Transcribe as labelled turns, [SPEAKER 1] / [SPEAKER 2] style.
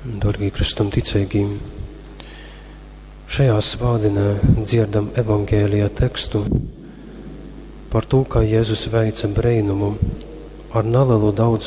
[SPEAKER 1] Darbie Kristum ticīgi, šajā svētdienā dzirdam evangēlijā tekstu par to, kā Jēzus veica brīnumu ar nelielu daudzumu